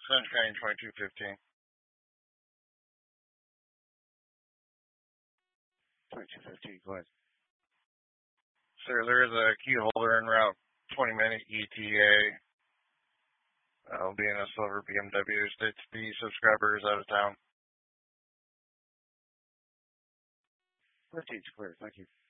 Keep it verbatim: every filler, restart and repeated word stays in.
Central County twenty-two fifteen. twenty-two fifteen, go ahead. Sir, there is a key holder en route, twenty minute E T A. I'll be in a silver B M W. States B subscribers out of town. fifteen's clear, thank you.